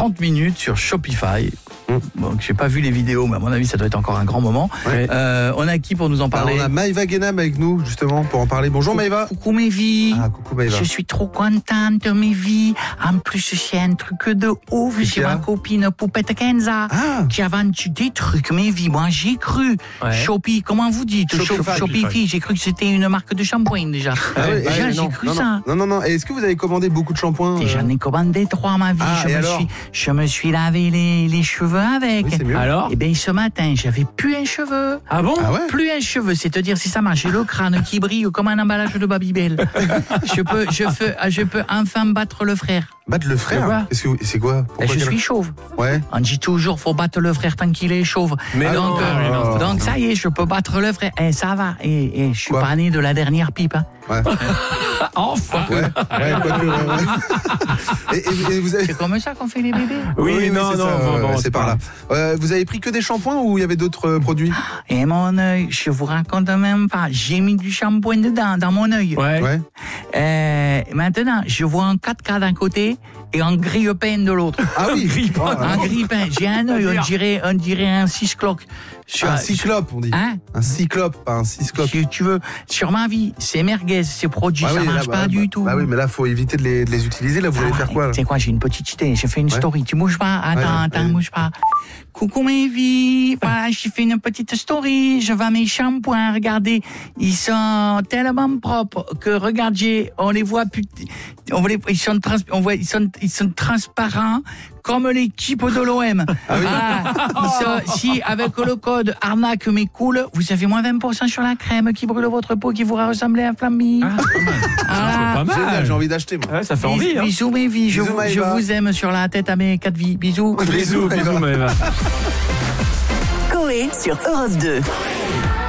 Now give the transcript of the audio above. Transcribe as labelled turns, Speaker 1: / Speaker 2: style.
Speaker 1: 30 minutes sur Shopify. Donc, j'ai pas vu les vidéos, mais à mon avis, ça doit être encore un grand moment.
Speaker 2: Ouais.
Speaker 1: On a qui pour nous en parler?
Speaker 2: On a Maëva Guénam avec nous, justement, pour en parler. Bonjour Maëva.
Speaker 1: Coucou mes vies.
Speaker 2: Ah, coucou Maëva.
Speaker 1: Je suis trop contente de mes vies. En plus, c'est un truc de ouf.
Speaker 2: Qu'est-ce qu'il
Speaker 1: J'ai
Speaker 2: y a
Speaker 1: ma copine Poupette Kenza qui a vendu des trucs, mes vies. Moi, j'ai cru.
Speaker 3: Ouais.
Speaker 1: Shopee, comment vous dites?
Speaker 2: Shopify.
Speaker 1: Shopify. J'ai cru que c'était une marque de shampoing déjà. Déjà, j'ai cru ça.
Speaker 2: Non. Et est-ce que vous avez commandé beaucoup de shampoings
Speaker 1: J'en ai commandé 3 ma vie. Je me suis lavé les cheveux avec.
Speaker 2: Oui, c'est mieux.
Speaker 3: Alors?
Speaker 1: Et bien ce matin, j'avais plus un cheveu.
Speaker 3: Ah bon?
Speaker 2: Ah ouais?
Speaker 1: Plus un cheveu, c'est-à-dire si ça marche, j'ai le crâne qui brille comme un emballage de Babybel. Je peux enfin battre le frère.
Speaker 2: Battre le frère?
Speaker 1: quoi?
Speaker 2: C'est quoi? Pourquoi
Speaker 1: Je suis chauve.
Speaker 2: Ouais.
Speaker 1: On dit toujours faut battre le frère tant qu'il est chauve.
Speaker 3: Mais
Speaker 1: donc ça y est, je peux battre le frère. Et ça va. Et je suis
Speaker 2: Quoi?
Speaker 1: pas né de la dernière pipe. Hein.
Speaker 2: Ouais.
Speaker 3: Enfin!
Speaker 2: Ouais, quoique, ouais. Et vous avez...
Speaker 1: C'est comme ça qu'on fait les bébés.
Speaker 3: Oui, non,
Speaker 2: c'est
Speaker 3: non,
Speaker 2: ça,
Speaker 3: bon,
Speaker 2: c'est par là. Vous avez pris que des shampoings ou il y avait d'autres produits?
Speaker 1: Et mon œil, je vous raconte même pas. J'ai mis du shampoing dedans, dans mon œil.
Speaker 3: Ouais.
Speaker 1: Maintenant, je vois un 4K d'un côté et un grille-pain de l'autre.
Speaker 2: Ah oui,
Speaker 1: Un grille-pain. J'ai un œil, on dirait un cyclope.
Speaker 2: Un cyclope, on dit.
Speaker 1: Hein?
Speaker 2: Un cyclope, pas un cyclope.
Speaker 1: Si tu veux, sur ma vie, c'est merguez, ces produits, ça marche pas du tout.
Speaker 2: Bah oui, mais là, faut éviter de les utiliser. Là, vous allez faire quoi là?
Speaker 1: Tu sais quoi, j'ai une petite idée. J'ai fait une story. Tu bouges pas? Attends, bouge pas. Coucou mes vies. Voilà, j'ai fait une petite story. Je vends mes shampoings. Regardez, ils sont tellement propres que regardez, on les voit plus. Ils sont transparents comme l'équipe de l'OM. Si avec le code arnaque mais cool, vous avez moins 20% sur la crème qui brûle votre peau, qui vous ressembler à Flamby.
Speaker 3: Pas mal.
Speaker 2: Génial, j'ai envie d'acheter, moi.
Speaker 3: Ouais, ça fait envie. Hein.
Speaker 1: Bisous mes vies, je
Speaker 2: Bisous, Maëva.
Speaker 1: vous aime sur la tête à mes 4 vies. Bisous.
Speaker 3: Bisous, Maëva.
Speaker 4: Coé sur Europe 2.